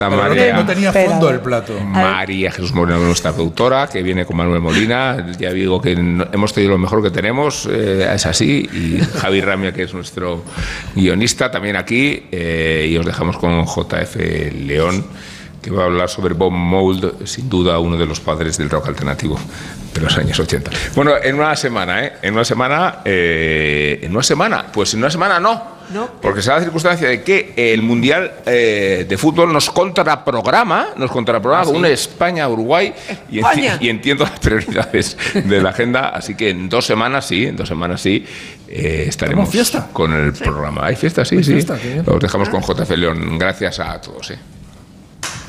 María, no tenía fondo el plato. María Jesús Moreno, nuestra productora, que viene con Manuel Molina. Ya digo que hemos tenido lo mejor que tenemos, es así. Y Javi Ramia, que es nuestro guionista, también aquí. Y os dejamos con JF León, que va a hablar sobre Bob Mould, sin duda uno de los padres del rock alternativo de los años 80. Bueno, en una semana, pues en una semana no, porque se da la circunstancia de que el Mundial de Fútbol nos contraprograma con un España-Uruguay y entiendo las prioridades de la agenda, así que en 2 semanas sí, estaremos fiesta con el programa. ¿Hay fiesta? Sí. Fiesta, Os dejamos con JF León. Gracias a todos.